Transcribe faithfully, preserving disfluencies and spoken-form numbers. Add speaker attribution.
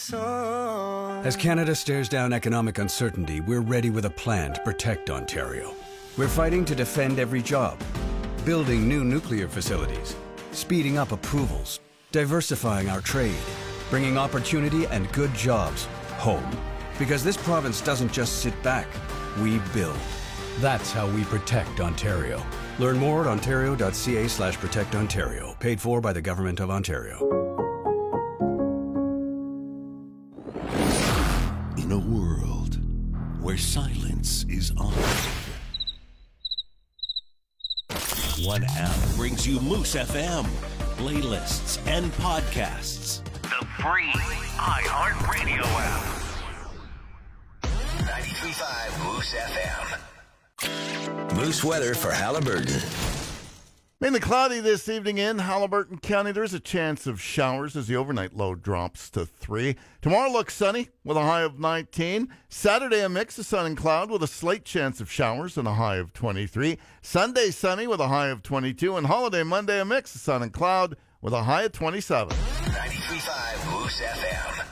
Speaker 1: As Canada stares down economic uncertainty, we're ready with a plan to protect Ontario. We're fighting to defend every job, building new nuclear facilities, speeding up approvals, diversifying our trade, bringing opportunity and good jobs home. Because this province doesn't just sit back, we build. That's how we protect Ontario. Learn more at ontario.ca slash protect Ontario. Paid for by the Government of Ontario.
Speaker 2: In a world where silence is honored, one app brings you Moose F M, playlists, and podcasts.
Speaker 3: The free iHeartRadio app. ninety-three point five Moose F M.
Speaker 4: Moose weather for Haliburton.
Speaker 5: Mainly cloudy this evening in Haliburton County. There's a chance of showers as the overnight low drops to three. Tomorrow looks sunny with a high of nineteen. Saturday, a mix of sun and cloud with a slight chance of showers and a high of twenty-three. Sunday, sunny with a high of twenty-two. And holiday Monday, a mix of sun and cloud with a high of twenty-seven.
Speaker 3: ninety-three point five Moose F M.